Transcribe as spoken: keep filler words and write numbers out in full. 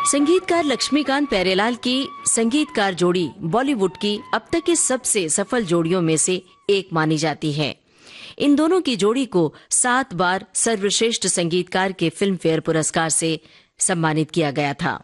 संगीतकार लक्ष्मीकांत प्यारेलाल की संगीतकार जोड़ी बॉलीवुड की अब तक की सबसे सफल जोड़ियों में से एक मानी जाती है। इन दोनों की जोड़ी को सात बार सर्वश्रेष्ठ संगीतकार के फिल्म फेयर पुरस्कार से सम्मानित किया गया था।